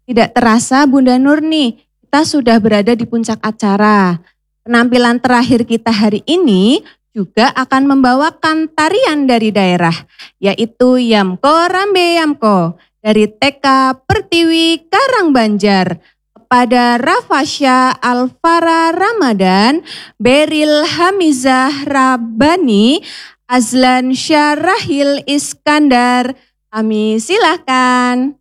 Tidak terasa Bunda Nurni, kita sudah berada di puncak acara. Penampilan terakhir kita hari ini juga akan membawakan tarian dari daerah, yaitu Yamko Rambe Yamko dari TK Pertiwi Karangbanjar. Kepada Rafasya Alfara Ramadan, Beril Hamizah Rabbani, Azlan Syarahil Iskandar, kami silahkan.